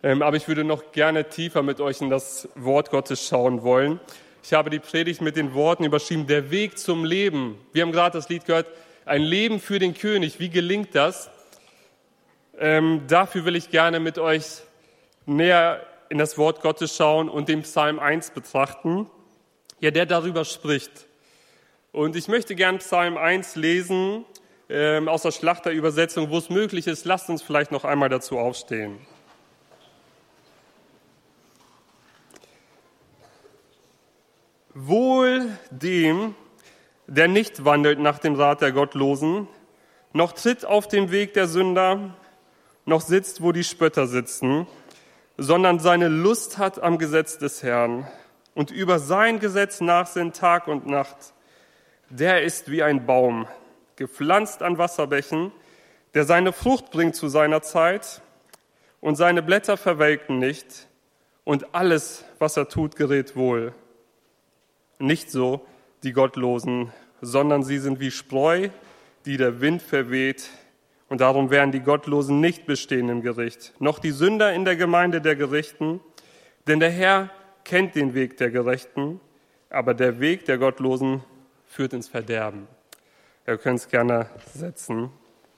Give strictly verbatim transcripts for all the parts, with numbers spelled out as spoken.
Ähm, aber ich würde noch gerne tiefer mit euch in das Wort Gottes schauen wollen. Ich habe die Predigt mit den Worten überschrieben, der Weg zum Leben. Wir haben gerade das Lied gehört, ein Leben für den König. Wie gelingt das? Ähm, dafür will ich gerne mit euch näher in das Wort Gottes schauen und den Psalm eins betrachten, ja, der darüber spricht. Und ich möchte gern Psalm eins lesen, ähm, aus der Schlachterübersetzung, wo es möglich ist. Lasst uns vielleicht noch einmal dazu aufstehen. Wohl dem, der nicht wandelt nach dem Rat der Gottlosen, noch tritt auf dem Weg der Sünder, noch sitzt, wo die Spötter sitzen, sondern seine Lust hat am Gesetz des Herrn und über sein Gesetz nachsinnt Tag und Nacht. Der ist wie ein Baum, gepflanzt an Wasserbächen, der seine Frucht bringt zu seiner Zeit und seine Blätter verwelken nicht und alles, was er tut, gerät wohl. Nicht so die Gottlosen, sondern sie sind wie Spreu, die der Wind verweht. Und darum werden die Gottlosen nicht bestehen im Gericht, noch die Sünder in der Gemeinde der Gerechten. Denn der Herr kennt den Weg der Gerechten, aber der Weg der Gottlosen führt ins Verderben. Ihr könnt es gerne setzen.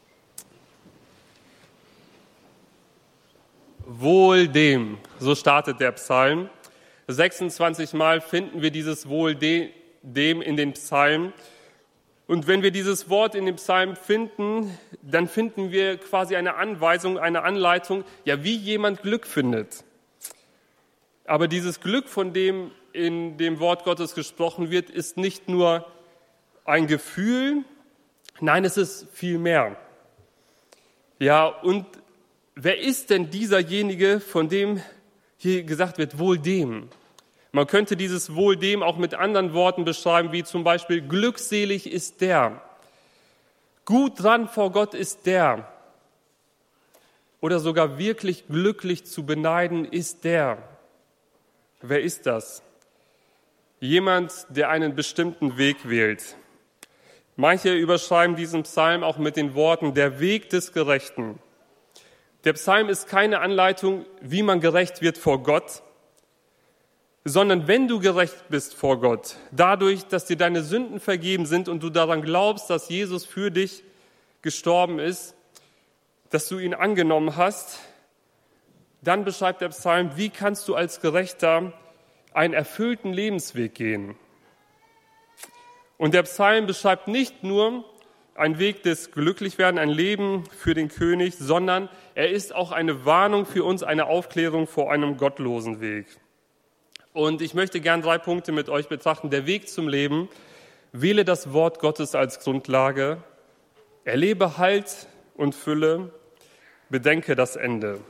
Wohl dem, so startet der Psalm. sechsundzwanzig Mal finden wir dieses Wohl dem in den Psalmen. Und wenn wir dieses Wort in dem Psalm finden, dann finden wir quasi eine Anweisung, eine Anleitung, ja, wie jemand Glück findet. Aber dieses Glück, von dem in dem Wort Gottes gesprochen wird, ist nicht nur ein Gefühl, nein, es ist viel mehr. Ja, und wer ist denn dieserjenige, von dem hier gesagt wird, wohl dem? Man könnte dieses Wohl dem auch mit anderen Worten beschreiben, wie zum Beispiel glückselig ist der, gut dran vor Gott ist der oder sogar wirklich glücklich zu beneiden ist der. Wer ist das? Jemand, der einen bestimmten Weg wählt. Manche überschreiben diesen Psalm auch mit den Worten der Weg des Gerechten. Der Psalm ist keine Anleitung, wie man gerecht wird vor Gott, sondern wenn du gerecht bist vor Gott, dadurch, dass dir deine Sünden vergeben sind und du daran glaubst, dass Jesus für dich gestorben ist, dass du ihn angenommen hast, dann beschreibt der Psalm, wie kannst du als Gerechter einen erfüllten Lebensweg gehen. Und der Psalm beschreibt nicht nur einen Weg des Glücklichwerden, ein Leben für den König, sondern er ist auch eine Warnung für uns, eine Aufklärung vor einem gottlosen Weg. Und ich möchte gern drei Punkte mit euch betrachten. Der Weg zum Leben, wähle das Wort Gottes als Grundlage, erlebe Halt und Fülle, bedenke das Ende.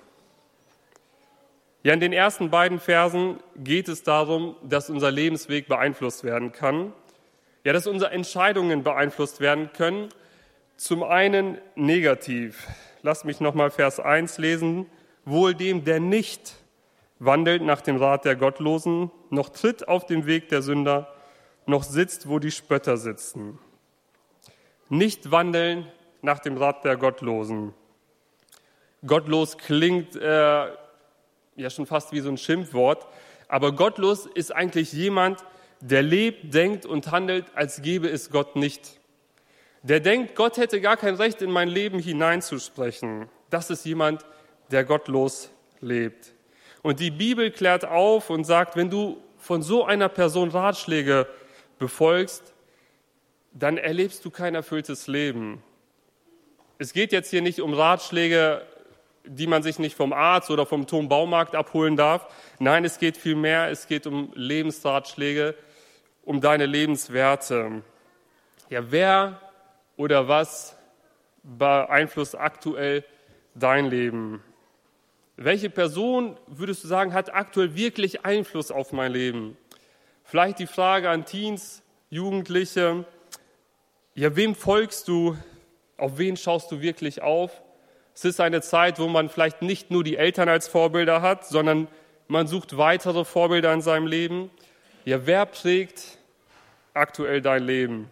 Ja, in den ersten beiden Versen geht es darum, dass unser Lebensweg beeinflusst werden kann. Ja, dass unsere Entscheidungen beeinflusst werden können. Zum einen negativ. Lasst mich nochmal Vers eins lesen. Wohl dem, der nicht wandelt nach dem Rat der Gottlosen, noch tritt auf dem Weg der Sünder, noch sitzt, wo die Spötter sitzen. Nicht wandeln nach dem Rat der Gottlosen. Gottlos klingt äh, ja schon fast wie so ein Schimpfwort, aber gottlos ist eigentlich jemand, der lebt, denkt und handelt, als gäbe es Gott nicht. Der denkt, Gott hätte gar kein Recht, in mein Leben hineinzusprechen. Das ist jemand, der gottlos lebt. Und die Bibel klärt auf und sagt, wenn du von so einer Person Ratschläge befolgst, dann erlebst du kein erfülltes Leben. Es geht jetzt hier nicht um Ratschläge, die man sich nicht vom Arzt oder vom Tom Baumarkt abholen darf. Nein, es geht vielmehr, es geht um Lebensratschläge, um deine Lebenswerte. Ja, wer oder was beeinflusst aktuell dein Leben? Welche Person, würdest du sagen, hat aktuell wirklich Einfluss auf mein Leben? Vielleicht die Frage an Teens, Jugendliche, ja, wem folgst du, auf wen schaust du wirklich auf? Es ist eine Zeit, wo man vielleicht nicht nur die Eltern als Vorbilder hat, sondern man sucht weitere Vorbilder in seinem Leben. Ja, wer prägt aktuell dein Leben?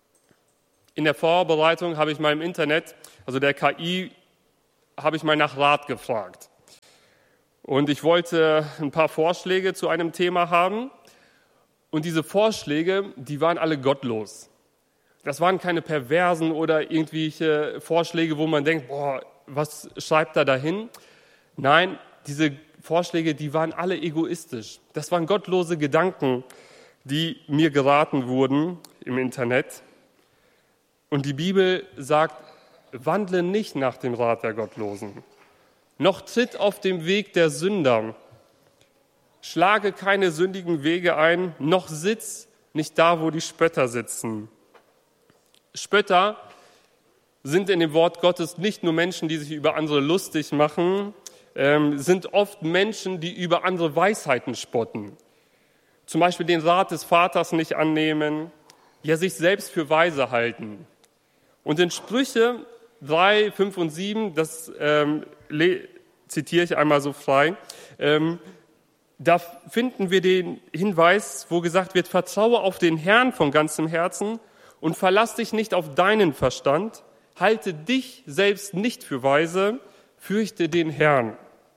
In der Vorbereitung habe ich mal im Internet, also der K I, habe ich mal nach Rat gefragt. Und ich wollte ein paar Vorschläge zu einem Thema haben. Und diese Vorschläge, die waren alle gottlos. Das waren keine perversen oder irgendwelche Vorschläge, wo man denkt, boah, was schreibt er dahin? Nein, diese Vorschläge, die waren alle egoistisch. Das waren gottlose Gedanken, die mir geraten wurden im Internet. Und die Bibel sagt, wandle nicht nach dem Rat der Gottlosen, noch tritt auf dem Weg der Sünder, schlage keine sündigen Wege ein, noch sitz nicht da, wo die Spötter sitzen. Spötter sind in dem Wort Gottes nicht nur Menschen, die sich über andere lustig machen, ähm, sind oft Menschen, die über andere Weisheiten spotten. Zum Beispiel den Rat des Vaters nicht annehmen, ja sich selbst für weise halten. Und in Sprüche drei, fünf und sieben, das ähm, le- zitiere ich einmal so frei, ähm, da finden wir den Hinweis, wo gesagt wird, vertraue auf den Herrn von ganzem Herzen und verlass dich nicht auf deinen Verstand, halte dich selbst nicht für weise, fürchte den Herrn.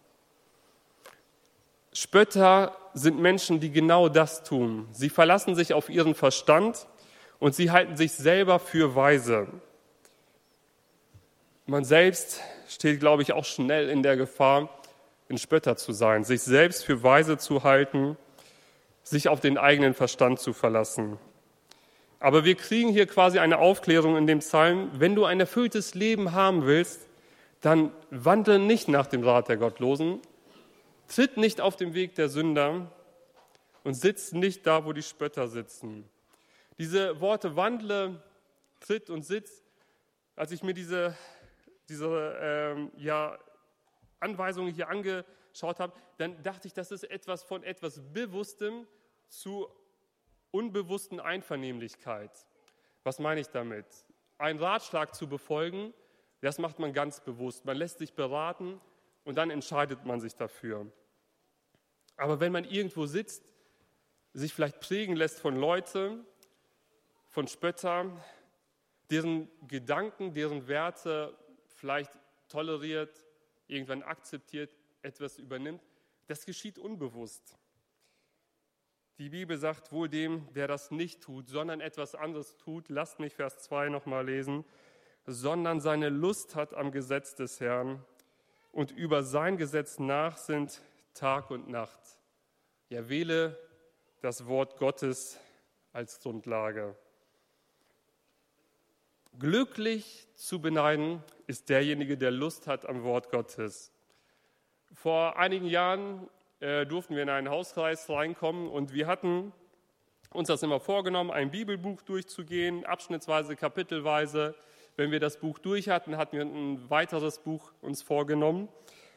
Spötter sind Menschen, die genau das tun. Sie verlassen sich auf ihren Verstand und sie halten sich selber für weise. Man selbst steht, glaube ich, auch schnell in der Gefahr, ein Spötter zu sein, sich selbst für weise zu halten, sich auf den eigenen Verstand zu verlassen. Aber wir kriegen hier quasi eine Aufklärung in dem Psalm, wenn du ein erfülltes Leben haben willst, dann wandle nicht nach dem Rat der Gottlosen, tritt nicht auf dem Weg der Sünder und sitz nicht da, wo die Spötter sitzen. Diese Worte wandle, tritt und sitz, als ich mir diese, diese ähm, ja, Anweisungen hier angeschaut habe, dann dachte ich, das ist etwas von etwas Bewusstem zu unbewussten Einvernehmlichkeit. Was meine ich damit? Einen Ratschlag zu befolgen, das macht man ganz bewusst. Man lässt sich beraten und dann entscheidet man sich dafür. Aber wenn man irgendwo sitzt, sich vielleicht prägen lässt von Leuten, von Spöttern, deren Gedanken, deren Werte vielleicht toleriert, irgendwann akzeptiert, etwas übernimmt, das geschieht unbewusst. Die Bibel sagt wohl dem, der das nicht tut, sondern etwas anderes tut, lasst mich Vers zwei nochmal lesen, sondern seine Lust hat am Gesetz des Herrn und über sein Gesetz nachsinnt Tag und Nacht. Ja, wähle das Wort Gottes als Grundlage. Glücklich zu beneiden ist derjenige, der Lust hat am Wort Gottes. Vor einigen Jahren äh, durften wir in einen Hauskreis reinkommen und wir hatten uns das immer vorgenommen, ein Bibelbuch durchzugehen, abschnittsweise, kapitelweise. Wenn wir das Buch durch hatten, hatten wir ein weiteres Buch uns vorgenommen.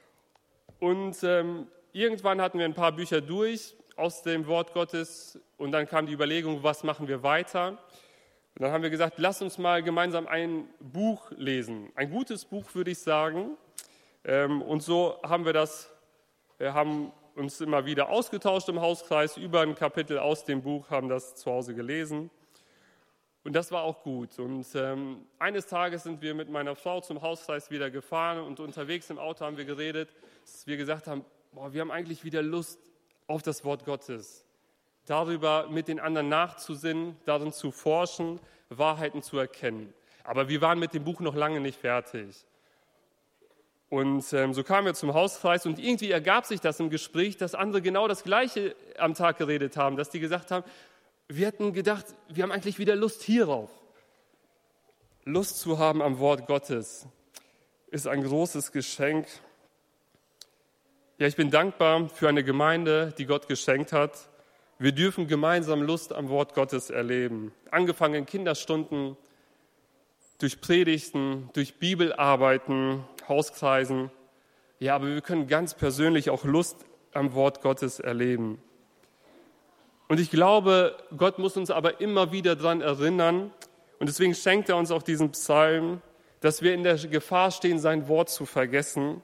Und ähm, irgendwann hatten wir ein paar Bücher durch aus dem Wort Gottes und dann kam die Überlegung, was machen wir weiter? Und dann haben wir gesagt, lass uns mal gemeinsam ein Buch lesen. Ein gutes Buch, würde ich sagen. Und so haben wir das, wir haben uns immer wieder ausgetauscht im Hauskreis über ein Kapitel aus dem Buch, haben das zu Hause gelesen. Und das war auch gut. Und ähm, eines Tages sind wir mit meiner Frau zum Hauskreis wieder gefahren und unterwegs im Auto haben wir geredet, dass wir gesagt haben, boah, wir haben eigentlich wieder Lust auf das Wort Gottes. Darüber mit den anderen nachzusinnen, darin zu forschen, Wahrheiten zu erkennen. Aber wir waren mit dem Buch noch lange nicht fertig. Und ähm, so kamen wir zum Hauskreis und irgendwie ergab sich das im Gespräch, dass andere genau das Gleiche am Tag geredet haben, dass die gesagt haben, wir hatten gedacht, wir haben eigentlich wieder Lust hierauf. Lust zu haben am Wort Gottes ist ein großes Geschenk. Ja, ich bin dankbar für eine Gemeinde, die Gott geschenkt hat. Wir dürfen gemeinsam Lust am Wort Gottes erleben. Angefangen in Kinderstunden, durch Predigten, durch Bibelarbeiten, Hauskreisen. Ja, aber wir können ganz persönlich auch Lust am Wort Gottes erleben. Und ich glaube, Gott muss uns aber immer wieder daran erinnern, und deswegen schenkt er uns auch diesen Psalm, dass wir in der Gefahr stehen, sein Wort zu vergessen.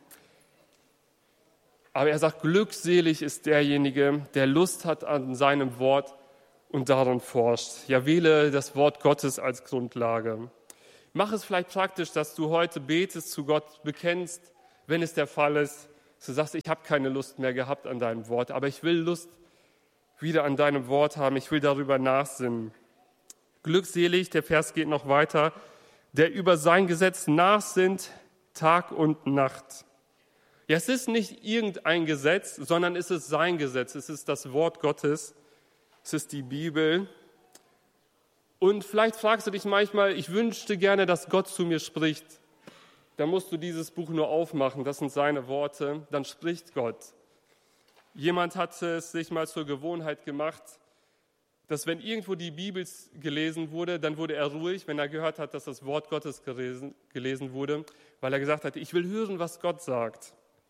Aber er sagt, glückselig ist derjenige, der Lust hat an seinem Wort und daran forscht. Ja, wähle das Wort Gottes als Grundlage. Mach es vielleicht praktisch, dass du heute betest, zu Gott bekennst, wenn es der Fall ist, dass du sagst, ich habe keine Lust mehr gehabt an deinem Wort, aber ich will Lust wieder an deinem Wort haben, ich will darüber nachsinnen. Glückselig, der Vers geht noch weiter, der über sein Gesetz nachsinnt, Tag und Nacht. Ja, es ist nicht irgendein Gesetz, sondern es ist sein Gesetz, es ist das Wort Gottes, es ist die Bibel. Und vielleicht fragst du dich manchmal, ich wünschte gerne, dass Gott zu mir spricht. Dann musst du dieses Buch nur aufmachen, das sind seine Worte, dann spricht Gott. Jemand hat es sich mal zur Gewohnheit gemacht, dass wenn irgendwo die Bibel gelesen wurde, dann wurde er ruhig, wenn er gehört hat, dass das Wort Gottes gelesen, gelesen wurde, weil er gesagt hat, ich will hören, was Gott sagt.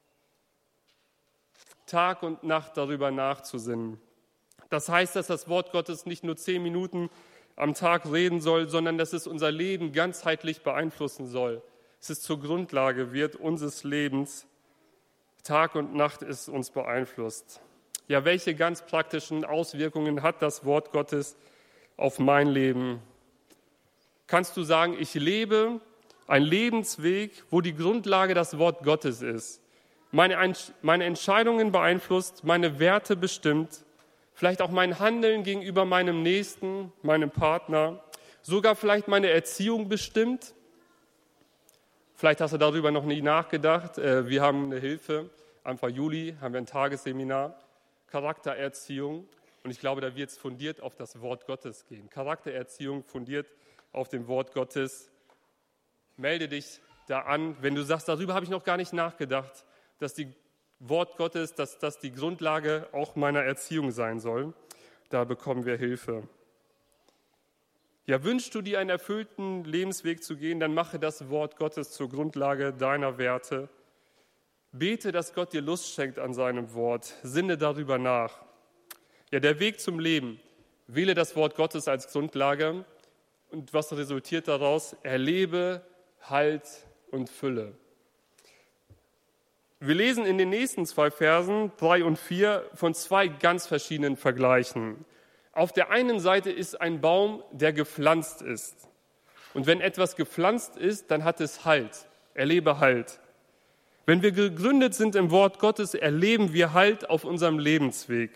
Tag und Nacht darüber nachzusinnen. Das heißt, dass das Wort Gottes nicht nur zehn Minuten am Tag reden soll, sondern dass es unser Leben ganzheitlich beeinflussen soll. Es ist zur Grundlage wird unseres Lebens. Tag und Nacht ist uns beeinflusst. Ja, welche ganz praktischen Auswirkungen hat das Wort Gottes auf mein Leben? Kannst du sagen, ich lebe einen Lebensweg, wo die Grundlage das Wort Gottes ist? Meine, meine Entscheidungen beeinflusst, meine Werte bestimmt, vielleicht auch mein Handeln gegenüber meinem Nächsten, meinem Partner, sogar vielleicht meine Erziehung bestimmt. Vielleicht hast du darüber noch nie nachgedacht. Wir haben eine Hilfe. Anfang Juli haben wir ein Tagesseminar, Charaktererziehung. Und ich glaube, da wird es fundiert auf das Wort Gottes gehen. Charaktererziehung fundiert auf dem Wort Gottes. Melde dich da an, wenn du sagst, darüber habe ich noch gar nicht nachgedacht, dass die Wort Gottes, dass das die Grundlage auch meiner Erziehung sein soll. Da bekommen wir Hilfe. Ja, wünschst du dir einen erfüllten Lebensweg zu gehen, dann mache das Wort Gottes zur Grundlage deiner Werte. Bete, dass Gott dir Lust schenkt an seinem Wort. Sinne darüber nach. Ja, der Weg zum Leben. Wähle das Wort Gottes als Grundlage. Und was resultiert daraus? Erlebe Halt und Fülle. Wir lesen in den nächsten zwei Versen, drei und vier, von zwei ganz verschiedenen Vergleichen. Auf der einen Seite ist ein Baum, der gepflanzt ist. Und wenn etwas gepflanzt ist, dann hat es Halt. Erlebe Halt. Wenn wir gegründet sind im Wort Gottes, erleben wir Halt auf unserem Lebensweg.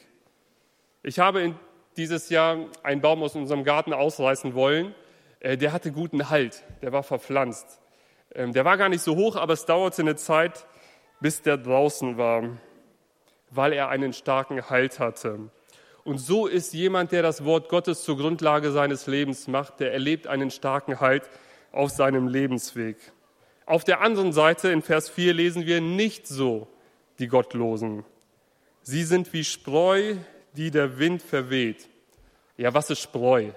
Ich habe in dieses Jahr einen Baum aus unserem Garten ausreißen wollen. Der hatte guten Halt, der war verpflanzt. Der war gar nicht so hoch, aber es dauerte eine Zeit, bis der draußen war, weil er einen starken Halt hatte. Und so ist jemand, der das Wort Gottes zur Grundlage seines Lebens macht, der erlebt einen starken Halt auf seinem Lebensweg. Auf der anderen Seite, in Vers vier, lesen wir nicht so die Gottlosen. Sie sind wie Spreu, die der Wind verweht. Ja, was ist Spreu?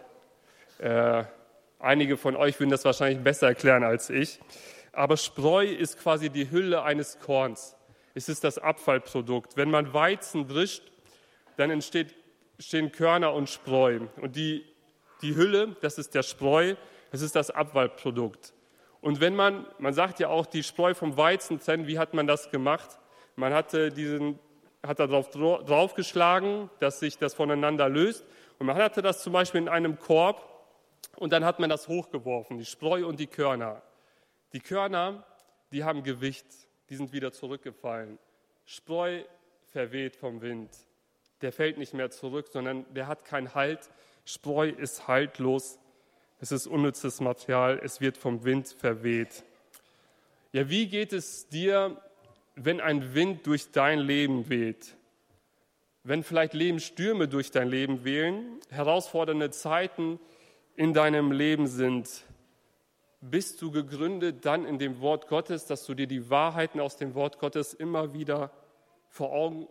Äh, einige von euch würden das wahrscheinlich besser erklären als ich. Aber Spreu ist quasi die Hülle eines Korns. Es ist das Abfallprodukt. Wenn man Weizen drischt, dann entsteht, entstehen Körner und Spreu. Und die, die Hülle, das ist der Spreu, das ist das Abfallprodukt. Und wenn man, man sagt ja auch, die Spreu vom Weizen trennen, wie hat man das gemacht? Man hatte diesen, hat darauf draufgeschlagen, dass sich das voneinander löst. Und man hatte das zum Beispiel in einem Korb und dann hat man das hochgeworfen, die Spreu und die Körner. Die Körner, die haben Gewicht, die sind wieder zurückgefallen. Spreu verweht vom Wind, der fällt nicht mehr zurück, sondern der hat keinen Halt. Spreu ist haltlos, es ist unnützes Material, es wird vom Wind verweht. Ja, wie geht es dir, wenn ein Wind durch dein Leben weht? Wenn vielleicht Lebensstürme durch dein Leben wehen, herausfordernde Zeiten in deinem Leben sind, bist du gegründet dann in dem Wort Gottes, dass du dir die Wahrheiten aus dem Wort Gottes immer wieder vor Augen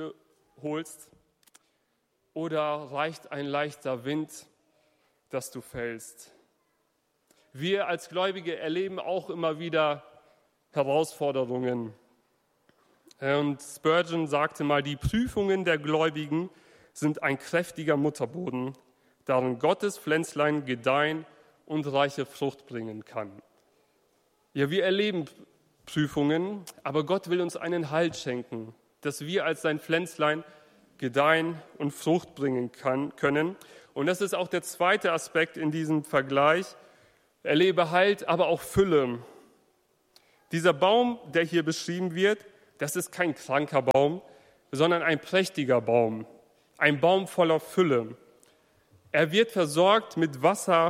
holst? Oder reicht ein leichter Wind, dass du fällst? Wir als Gläubige erleben auch immer wieder Herausforderungen. Und Spurgeon sagte mal, die Prüfungen der Gläubigen sind ein kräftiger Mutterboden, darin Gottes Pflänzlein gedeihen und reiche Frucht bringen kann. Ja, wir erleben Prüfungen, aber Gott will uns einen Halt schenken, dass wir als sein Pflänzlein gedeihen und Frucht bringen kann, können. Und das ist auch der zweite Aspekt in diesem Vergleich. Erlebe Halt, aber auch Fülle. Dieser Baum, der hier beschrieben wird, das ist kein kranker Baum, sondern ein prächtiger Baum, ein Baum voller Fülle. Er wird versorgt mit Wasser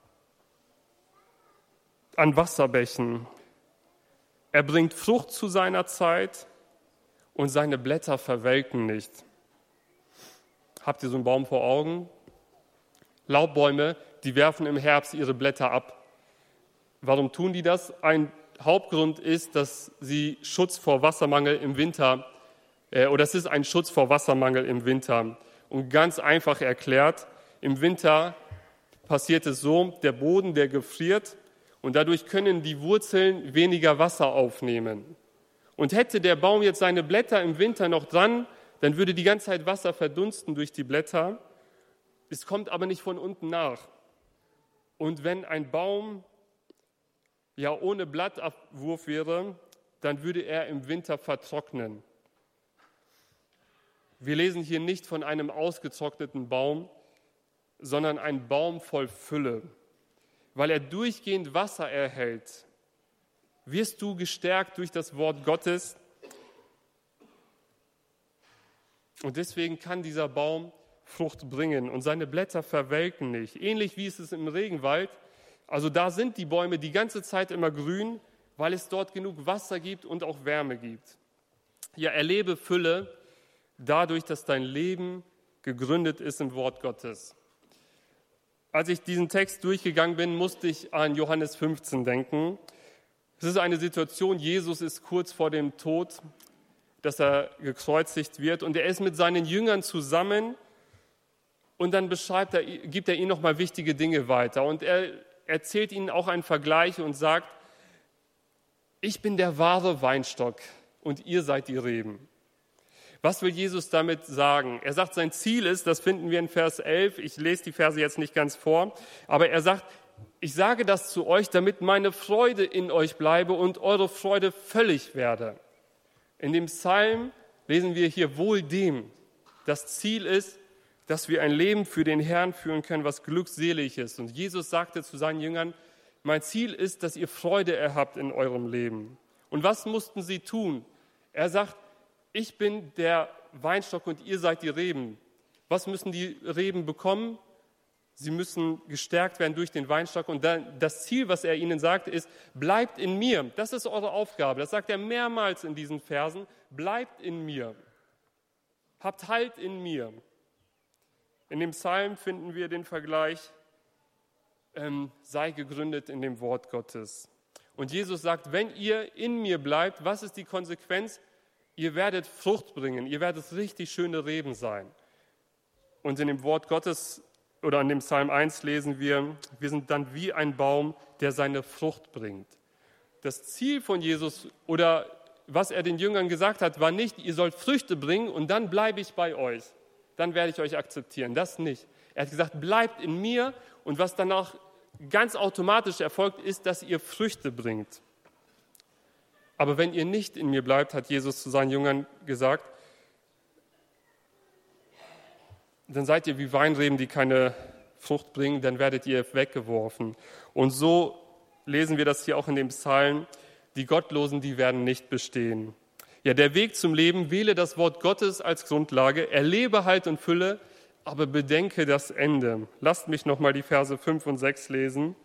an Wasserbächen. Er bringt Frucht zu seiner Zeit und seine Blätter verwelken nicht. Habt ihr so einen Baum vor Augen? Laubbäume, die werfen im Herbst ihre Blätter ab. Warum tun die das? Ein Hauptgrund ist, dass sie Schutz vor Wassermangel im Winter, äh, oder es ist ein Schutz vor Wassermangel im Winter. Und ganz einfach erklärt, im Winter passiert es so, der Boden, der gefriert und dadurch können die Wurzeln weniger Wasser aufnehmen. Und hätte der Baum jetzt seine Blätter im Winter noch dran, dann würde die ganze Zeit Wasser verdunsten durch die Blätter. Es kommt aber nicht von unten nach. Und wenn ein Baum ja ohne Blattabwurf wäre, dann würde er im Winter vertrocknen. Wir lesen hier nicht von einem ausgetrockneten Baum, sondern ein Baum voll Fülle. Weil er durchgehend Wasser erhält, wirst du gestärkt durch das Wort Gottes. Und deswegen kann dieser Baum Frucht bringen und seine Blätter verwelken nicht. Ähnlich wie es ist im Regenwald. Also da sind die Bäume die ganze Zeit immer grün, weil es dort genug Wasser gibt und auch Wärme gibt. Ja, erlebe Fülle dadurch, dass dein Leben gegründet ist im Wort Gottes. Als ich diesen Text durchgegangen bin, musste ich an Johannes fünfzehn denken. Es ist eine Situation, Jesus ist kurz vor dem Tod, dass er gekreuzigt wird und er ist mit seinen Jüngern zusammen und dann beschreibt er, gibt er ihnen nochmal wichtige Dinge weiter und er erzählt ihnen auch einen Vergleich und sagt, ich bin der wahre Weinstock und ihr seid die Reben. Was will Jesus damit sagen? Er sagt, sein Ziel ist, das finden wir in Vers elf, ich lese die Verse jetzt nicht ganz vor, aber er sagt, ich sage das zu euch, damit meine Freude in euch bleibe und eure Freude völlig werde. In dem Psalm lesen wir hier wohl dem. Das Ziel ist, dass wir ein Leben für den Herrn führen können, was glückselig ist. Und Jesus sagte zu seinen Jüngern, mein Ziel ist, dass ihr Freude erhabt in eurem Leben. Und was mussten sie tun? Er sagt, ich bin der Weinstock und ihr seid die Reben. Was müssen die Reben bekommen? Sie müssen gestärkt werden durch den Weinstock. Und dann, das Ziel, was er ihnen sagt, ist, bleibt in mir. Das ist eure Aufgabe. Das sagt er mehrmals in diesen Versen. Bleibt in mir. Habt Halt in mir. In dem Psalm finden wir den Vergleich, ähm, sei gegründet in dem Wort Gottes. Und Jesus sagt, wenn ihr in mir bleibt, was ist die Konsequenz? Ihr werdet Frucht bringen, ihr werdet richtig schöne Reben sein. Und in dem Wort Gottes oder in dem Psalm eins lesen wir, wir sind dann wie ein Baum, der seine Frucht bringt. Das Ziel von Jesus oder was er den Jüngern gesagt hat, war nicht, ihr sollt Früchte bringen und dann bleibe ich bei euch. Dann werde ich euch akzeptieren. Das nicht. Er hat gesagt, bleibt in mir und was danach ganz automatisch erfolgt, ist, dass ihr Früchte bringt. Aber wenn ihr nicht in mir bleibt, hat Jesus zu seinen Jüngern gesagt, dann seid ihr wie Weinreben, die keine Frucht bringen, dann werdet ihr weggeworfen. Und so lesen wir das hier auch in dem Psalm, die Gottlosen, die werden nicht bestehen. Ja, der Weg zum Leben, wähle das Wort Gottes als Grundlage, erlebe Halt und Fülle, aber bedenke das Ende. Lasst mich nochmal die Verse fünf und sechs lesen.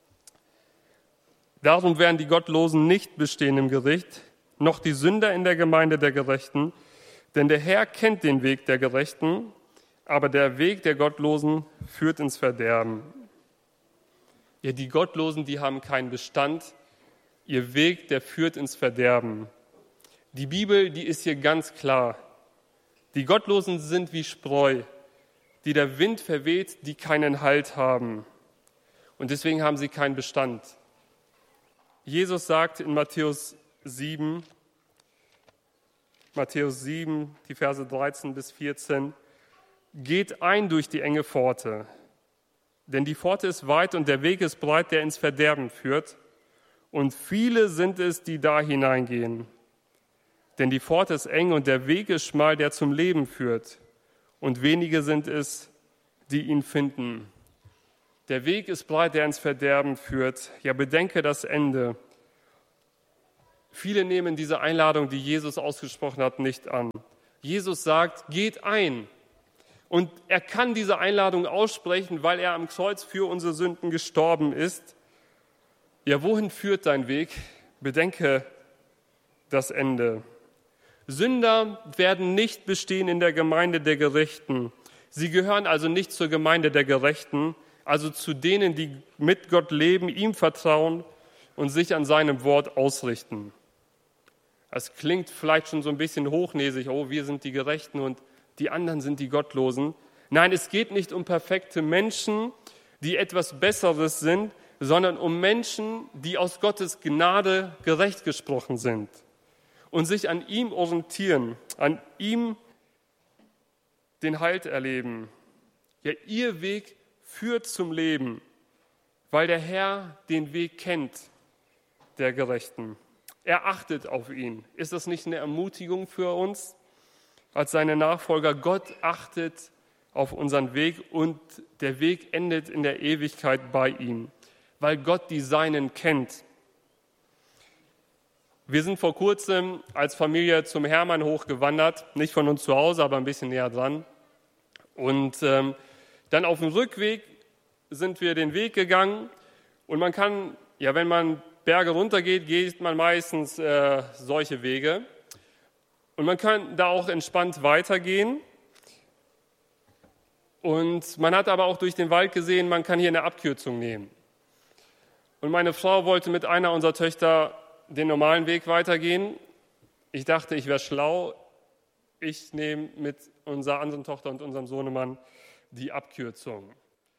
Darum werden die Gottlosen nicht bestehen im Gericht, noch die Sünder in der Gemeinde der Gerechten, denn der Herr kennt den Weg der Gerechten, aber der Weg der Gottlosen führt ins Verderben. Ja, die Gottlosen, die haben keinen Bestand, ihr Weg, der führt ins Verderben. Die Bibel, die ist hier ganz klar. Die Gottlosen sind wie Spreu, die der Wind verweht, die keinen Halt haben. Und deswegen haben sie keinen Bestand. Jesus sagt in Matthäus sieben, Matthäus sieben, die Verse dreizehn bis vierzehn, geht ein durch die enge Pforte, denn die Pforte ist weit und der Weg ist breit, der ins Verderben führt, und viele sind es, die da hineingehen. Denn die Pforte ist eng und der Weg ist schmal, der zum Leben führt, und wenige sind es, die ihn finden. Der Weg ist breit, der ins Verderben führt. Ja, bedenke das Ende. viele nehmen diese Einladung, die Jesus ausgesprochen hat, nicht an. Jesus sagt, geht ein. Und er kann diese Einladung aussprechen, weil er am Kreuz für unsere Sünden gestorben ist. Ja, wohin führt dein Weg? Bedenke das Ende. Sünder werden nicht bestehen in der Gemeinde der Gerechten. Sie gehören also nicht zur Gemeinde der Gerechten, also zu denen, die mit Gott leben, ihm vertrauen und sich an seinem Wort ausrichten. Es klingt vielleicht schon so ein bisschen hochnäsig, oh, wir sind die Gerechten und die anderen sind die Gottlosen. Nein, es geht nicht um perfekte Menschen, die etwas Besseres sind, sondern um Menschen, die aus Gottes Gnade gerecht gesprochen sind und sich an ihm orientieren, an ihm den Halt erleben. Ja, ihr Weg führt zum Leben, weil der Herr den Weg kennt, der Gerechten. Er achtet auf ihn. Ist das nicht eine Ermutigung für uns als seine Nachfolger? Gott achtet auf unseren Weg und der Weg endet in der Ewigkeit bei ihm, weil Gott die Seinen kennt. Wir sind vor kurzem als Familie zum Hermann hochgewandert, nicht von uns zu Hause, aber ein bisschen näher dran. Und ähm, dann auf dem Rückweg sind wir den Weg gegangen und man kann, ja, wenn man Berge runtergeht, geht man meistens äh, solche Wege. Und man kann da auch entspannt weitergehen. Und man hat aber auch durch den Wald gesehen, man kann hier eine Abkürzung nehmen. Und meine Frau wollte mit einer unserer Töchter den normalen Weg weitergehen. Ich dachte, ich wäre schlau. Ich nehme mit unserer anderen Tochter und unserem Sohnemann die Abkürzung.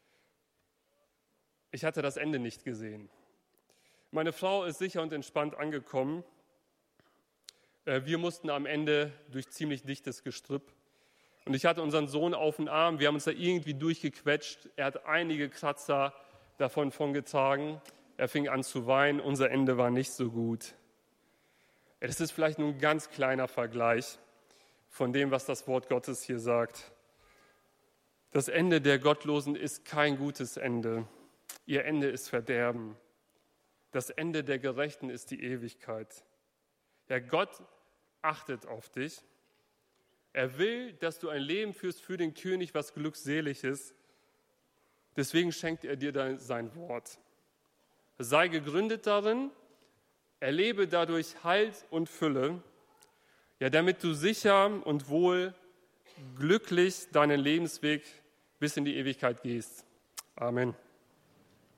Ich hatte das Ende nicht gesehen. Meine Frau ist sicher und entspannt angekommen. Wir mussten am Ende durch ziemlich dichtes Gestrüpp. Und ich hatte unseren Sohn auf dem Arm. Wir haben uns da irgendwie durchgequetscht. Er hat einige Kratzer davon von getragen. Er fing an zu weinen. Unser Ende war nicht so gut. Das ist vielleicht nur ein ganz kleiner Vergleich von dem, was das Wort Gottes hier sagt. Das Ende der Gottlosen ist kein gutes Ende. Ihr Ende ist Verderben. Das Ende der Gerechten ist die Ewigkeit. Ja, Gott achtet auf dich. Er will, dass du ein Leben führst für den König, was glückselig ist. Deswegen schenkt er dir sein Wort. Sei gegründet darin, erlebe dadurch Halt und Fülle, ja, damit du sicher und wohl glücklich deinen Lebensweg bis in die Ewigkeit gehst. Amen.